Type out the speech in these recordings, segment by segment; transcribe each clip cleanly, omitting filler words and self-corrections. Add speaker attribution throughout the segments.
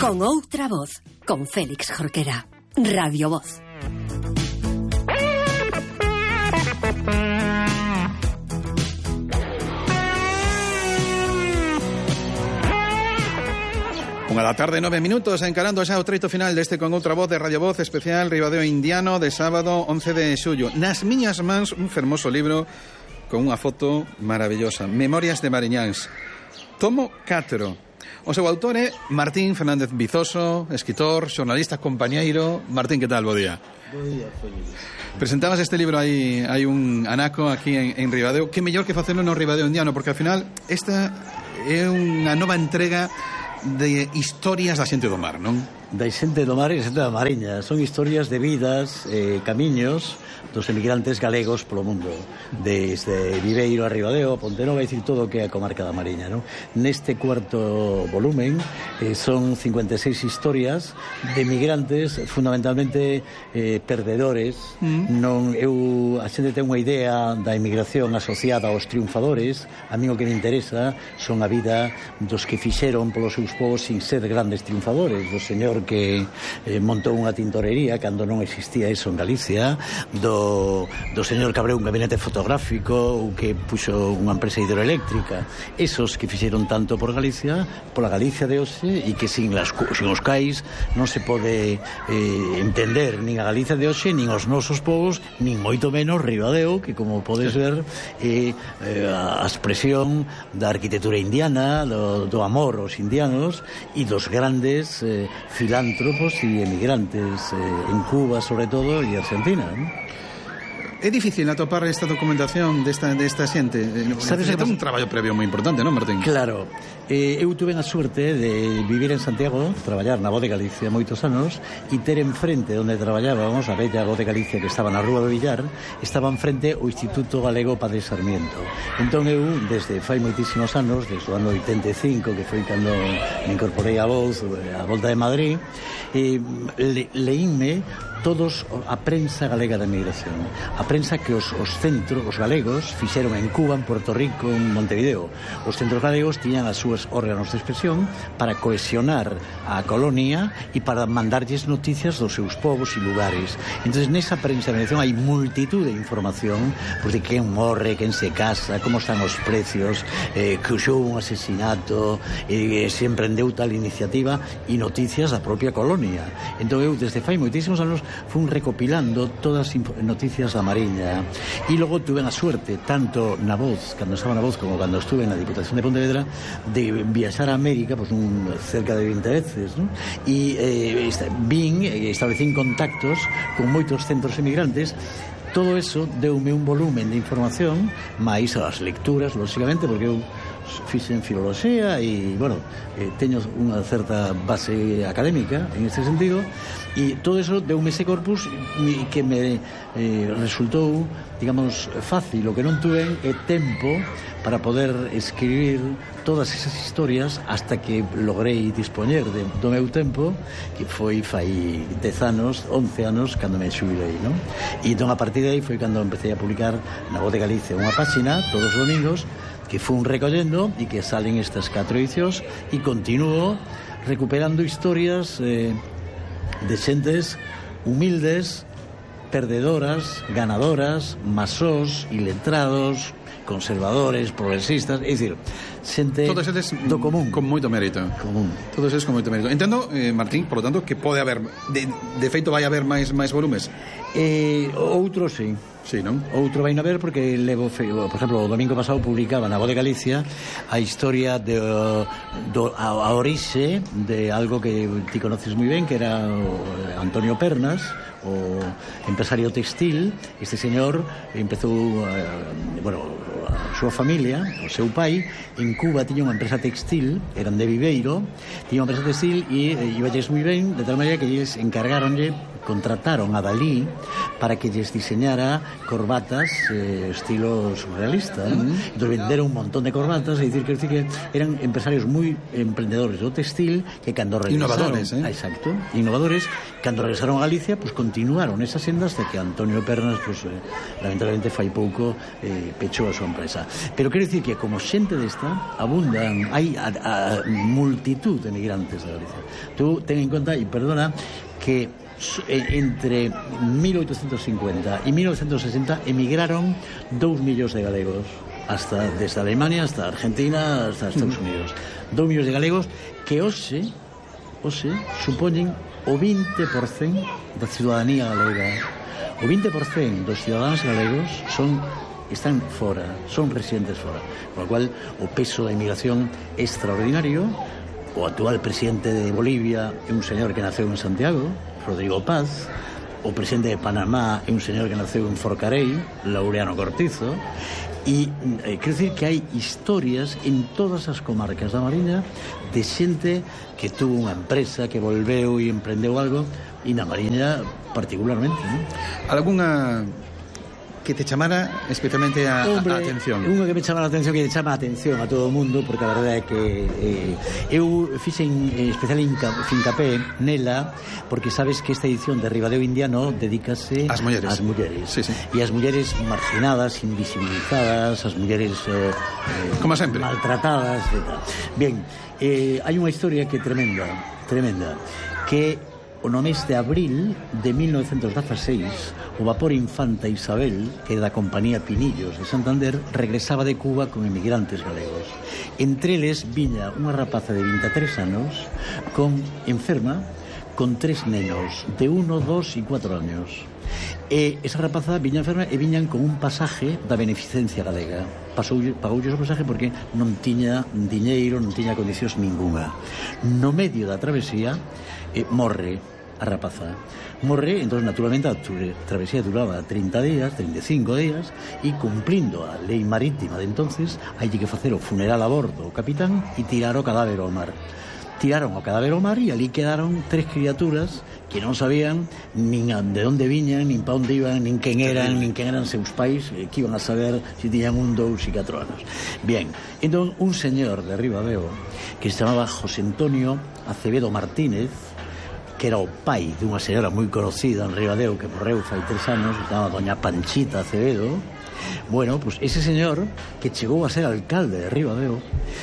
Speaker 1: Con outra voz, con Félix Jorquera. Radio Voz.
Speaker 2: Unha da tarde, 9 minutos, encarando xa o treito final deste Con outra voz de Radio Voz especial Ribadeo Indiano de sábado 11 de xullo. Nas miñas mans un fermoso libro con unha foto maravillosa, Memorias de Mariñáns, tomo 4. O seu autor é Martín Fernández Vizoso, escritor, xornalista, compañeiro. Martín, que tal? Bo día.
Speaker 3: Bo día, Félix.
Speaker 2: Presentabas este libro hai un anaco aquí en Ribadeo. Que mellor que facelo no Ribadeo Indiano, porque ao final esta é unha nova entrega de historias da xente do mar, non?
Speaker 3: Da xente do mar e da xente da mariña. Son historias de vidas, camiños dos emigrantes galegos polo mundo, desde Viveiro a Ribadeo, a Pontenova, é dicir, todo o que é a comarca da Mariña, non? Neste cuarto volumen son 56 historias de emigrantes, fundamentalmente perdedores. Non, a xente ten unha idea da emigración asociada aos triunfadores. A mí o que me interesa son a vida dos que fixeron polos seus povos sin ser grandes triunfadores, do señor que montou unha tintorería cando non existía eso en Galicia, do señor que abriu un gabinete fotográfico ou que puxo unha empresa hidroeléctrica. Esos que fixeron tanto por Galicia, pola Galicia de hoxe, e que sin os cais non se pode entender nin a Galicia de hoxe, nin os nosos povos, nin moito menos Ribadeo, que como podes ver é a expresión da arquitectura indiana, do amor aos indianos e dos grandes filántropos e emigrantes en Cuba, sobre todo, e Argentina, non?
Speaker 2: É difícil atopar esta documentación desta xente. Sabes que é un traballo previo moi importante, non, Martín?
Speaker 3: Claro. Eu tuve a suerte de vivir en Santiago, traballar na Voz de Galicia moitos anos, e ter enfrente onde traballábamos, a bella Voz de Galicia que estaba na Rúa do Villar, estaba enfrente o Instituto Galego Padre Sarmiento. Entón eu, desde fai moitísimos anos, desde o ano 85, que foi cando me incorporei a Voz, a Volta de Madrid, leínme todos a prensa galega da emigración, a prensa que os centros, os galegos fixeron en Cuba, en Puerto Rico, en Montevideo. Os centros galegos tiñan as súas órganos de expresión para cohesionar a colonia e para mandarlles noticias dos seus povos e lugares. Entonces, nesa prensa de emigración hai multitud de información, pues, de quen morre, quen se casa, como están os precios, que hubo un asesinato, se emprendeu tal iniciativa, e noticias da propia colonia. Entón eu, desde fai moitísimos anos, fun recopilando todas as noticias da Mariña, e logo tuve a suerte, tanto na Voz, cando estaba na Voz, como cando estuve na Diputación de Pontevedra, de viaxar a América, pues, cerca de 20 veces, ¿no? E establecín contactos con moitos centros emigrantes. Todo eso deume un volumen de información, máis as lecturas, lógicamente, porque eu fixen filoloxía e, bueno, teño unha certa base académica en este sentido, e todo eso deume ese corpus que me resultou, digamos, fácil. O que non tuve é tempo para poder escribir todas esas historias hasta que logrei dispoñer do meu tempo, que foi fai 10 anos, 11 anos, cando me xubilei, non? E entón, a partir de aí, foi cando empecé a publicar na Voz de Galicia unha páxina todos os domingos, que fun recollendo e que salen estas 4 edicións, e continuo recuperando historias de xentes humildes, perdedoras, ganadoras, masós, iletrados, conservadores, progresistas, é dicir, xente do común.
Speaker 2: Con moito mérito.
Speaker 3: Común.
Speaker 2: Todos eles con moito mérito. Entendo, Martín, por lo tanto, que pode haber, de feito vai haber máis volumes.
Speaker 3: Outro, sí.
Speaker 2: Sí, non?
Speaker 3: Outro vai a ver, porque levo, por exemplo, o domingo pasado publicaba na Voz de Galicia a historia a orixe de algo que ti conoces moi ben, que era Antonio Pernas, o empresario textil. Este señor empezou, a súa familia, o seu pai, en Cuba tiña unha empresa textil, eran de Viveiro, tiña unha empresa textil e iballes moi ben, de tal maneira que eles encargaronlle contrataron a Dalí para que lles diseñara corbatas estilo surrealista, ¿no? Entón venderon un montón de corbatas, e dicir que eran empresarios moi emprendedores do textil que cando regresaron...
Speaker 2: Innovadores,
Speaker 3: Exacto, innovadores. Cando regresaron a Galicia, pues continuaron esas sendas de que Antonio Pernas, pues lamentablemente fai pouco pechou a súa empresa. Pero quero dicir que como xente desta abundan, hai a multitud de migrantes de Galicia. Tú ten en conta, e perdona, que entre 1850 e 1960 emigraron 2 millóns de galegos, hasta desde Alemania hasta Argentina hasta Estados Unidos. 2 millóns de galegos que hoxe supoñen o 20% da ciudadanía galega. O 20% dos ciudadanos galegos están fora, son residentes fora, por lo cual o peso da inmigración é extraordinario. O actual presidente de Bolivia é un señor que naceu en Santiago, Rodrigo Paz. O presidente de Panamá é un señor que naceu en Forcarei, Laureano Cortizo. E quero dicir que hai historias en todas as comarcas da Mariña de xente que tuvo unha empresa, que volveu e emprendeu algo, e na Mariña particularmente, ¿no?
Speaker 2: Alguna que te chamara especialmente a atención?
Speaker 3: Unha que me chama a atención, que chama a atención a todo o mundo, porque a verdade é que eu fixen especial fincapé nela, porque sabes que esta edición de Ribadeo Indiano dedícase ás mulleres.
Speaker 2: Sí, sí.
Speaker 3: E as mulleres marginadas, invisibilizadas, as mulleres
Speaker 2: como sempre,
Speaker 3: maltratadas, etc. Bien, hai unha historia que é tremenda, que no mes de abril de 1916 o vapor Infanta Isabel, que é da compañía Pinillos de Santander, regresaba de Cuba con emigrantes galegos. Entre eles viña unha rapaza de 23 anos enferma con 3 nenos de 1, 2 e 4 años. E esa rapaza viña enferma e viñan con un pasaje da beneficencia galega. Pagoulle o pasaje porque non tiña diñeiro, non tiña condicións ninguna. No medio da travesía morre a rapaza. Morre, entón, naturalmente, a travesía duraba 30 días, 35 días, e cumplindo a lei marítima de entonces, hai que facer o funeral a bordo o capitán e tirar o cadáver ao mar. Tiraron o cadáver ao mar e ali quedaron 3 criaturas que non sabían nin de onde viñan, nin pa onde iban, nin quen eran seus pais, que iban a saber se tiñan 1, 2 e 4 anos. Bien, entón, un señor de Ribadeo que se chamaba José Antonio Acevedo Martínez, que era o pai dunha señora moi conocida en Ribadeo que morreu fai 3 anos, que se chamaba doña Panchita Acevedo. Bueno, pues ese señor que chegou a ser alcalde de Ribadeo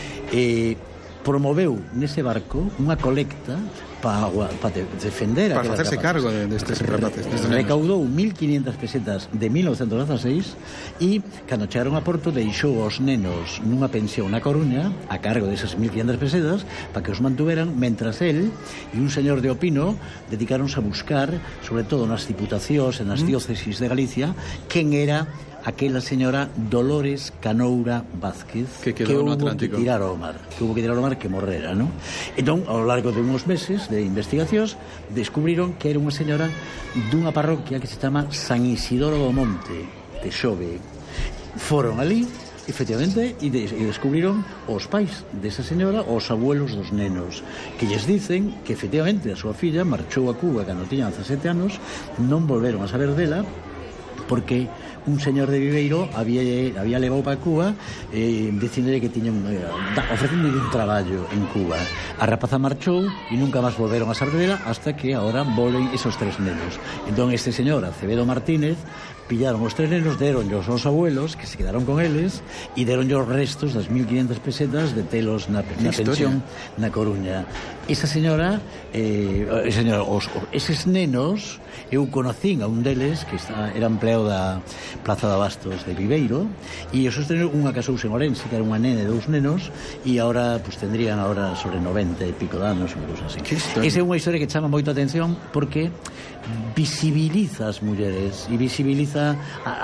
Speaker 3: promoveu nese barco unha colecta para defender
Speaker 2: para facerse cargo destes rapaces.
Speaker 3: Recaudou 1.500 pesetas de 1916 e cando chegaron a Porto deixou os nenos nunha pensión na Coruña a cargo desas 1.500 pesetas para que os mantuveran, mentras él e un señor de Opino dedicáronse a buscar, sobre todo nas diputacións e nas diócesis de Galicia, quen era aquela señora Dolores Canoura Vázquez
Speaker 2: que hubo que
Speaker 3: tirar ao mar, que morrera, ¿no? Entón, ao largo de uns meses de investigacións, descubriron que era unha señora dunha parroquia que se chama San Isidoro do Monte de Xove. Foron ali, efectivamente, e descubriron os pais desa señora, os abuelos dos nenos, que lles dicen que efectivamente a súa filla marchou a Cuba cando tiña 17 anos, non volveron a saber dela porque un señor de Viveiro había levado para Cuba dicíndolle que tiña ofrecéndole un traballo en Cuba. A rapaza marchou e nunca máis volveron a saber dela hasta que ahora volven esos 3 nenos. Entón este señor Acevedo Martínez pillaron os 3 nenos, deronllos aos abuelos que se quedaron con eles e deronllos os restos das 1.500 pesetas de telos na pensión na Coruña. Esa señora eses nenos, eu conocín a un deles que era empleado da Plaza de Abastos de Viveiro, e esos nenos, unha casouse en Orense, que era unha nena e 2 nenos, e agora pues tendrían agora sobre 90 e pico de anos, unha cousa así. Esa é unha historia que chama moito a atención porque visibiliza as mulleres e visibiliza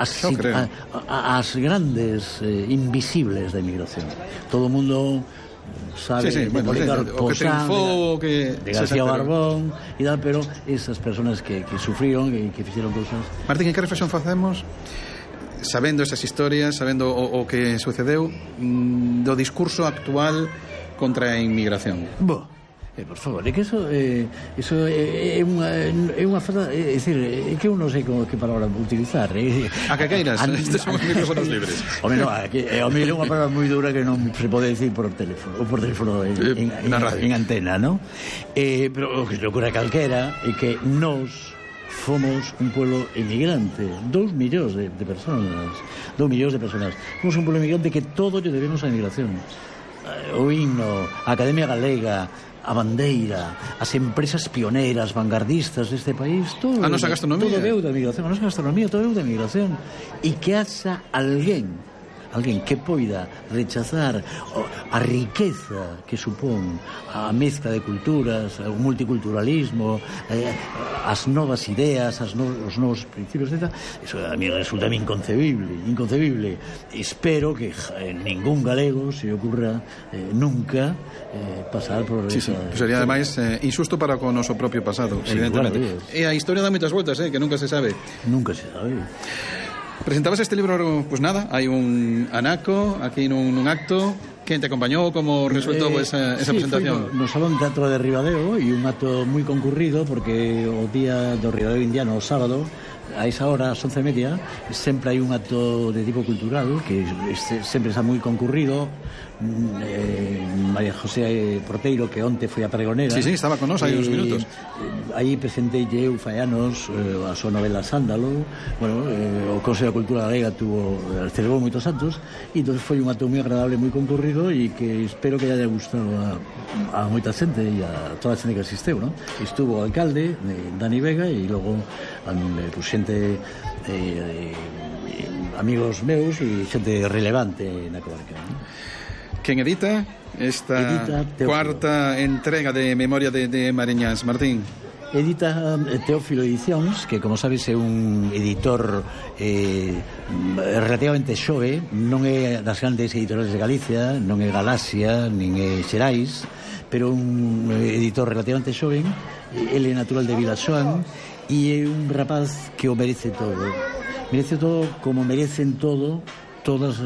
Speaker 3: as grandes invisibles da inmigración. Todo o mundo sabe de Policarpo Sanz, de García Barbón e tal, pero esas personas que sufriron e que fixeron cousas.
Speaker 2: Martín, que reflexión facemos sabendo esas historias, sabendo o que sucedeu do discurso actual contra a inmigración?
Speaker 3: Por favor, é que eso é unha falta, é dicir, é que eu non sei que palabra utilizar.
Speaker 2: A que queiras, estes son os micrófonos libres.
Speaker 3: Home, non, a mí é unha palabra moi dura que non se pode decir por teléfono, ou por teléfono en antena, non? Pero o que se ocurre a calquera é que nós fomos un pueblo emigrante, 2 millóns de personas. Fomos un pueblo emigrante que todo lle debemos á emigración. O himno, a Academia Galega, a bandeira, as empresas pioneiras, vanguardistas deste país, todo,
Speaker 2: a nosa gastronomía,
Speaker 3: todo veu da migración, a nosa gastronomía, todo veu da migración. E que haxa alguén que poida rechazar a riqueza que supón a mezcla de culturas, o multiculturalismo, as novas ideas, os novos principios, etc. Eso a mí resulta inconcebible. Espero que ningún galego se ocurra nunca pasar por
Speaker 2: esa... sería ademais injusto para con o noso propio pasado, sí, evidentemente. Claro, e a historia dá moitas voltas, que nunca se sabe.
Speaker 3: Nunca se sabe.
Speaker 2: Presentabas este libro, pues nada, hai un anaco aquí nun acto. Quen te acompañou? Como resultou esa presentación?
Speaker 3: No Salón Teatro de Ribadeo, e un acto moi concurrido porque o día do Ribadeo Indiano, o sábado, a esa hora, ás 11:30, sempre hai un acto de tipo cultural que sempre está moi concurrido. María José Porteiro, que onte foi a pregonera,
Speaker 2: sí, estaba con nós hai uns minutos.
Speaker 3: Aí presentei eu fai anos a súa novela Sándalo. Bueno, o Consello de Cultura Galega celebrou moitos actos, e entón foi un acto moi agradable, moi concurrido, e que espero que haya gustado a moita xente e a toda a xente que asisteu, non? Estuvo o alcalde Dani Vega, e logo pues, xente amigos meus e xente relevante na comarca, non?
Speaker 2: Quen edita esta cuarta entrega de Memoria de Mariñas, Martín?
Speaker 3: Edita Teófilo Edicións, que, como sabes, é un editor relativamente xove, non é das grandes editoriales de Galicia, non é Galaxia, nin é Xerais, pero un editor relativamente xoven. Ele é natural de Vilaxoán e é un rapaz que o merece todo como merecen todas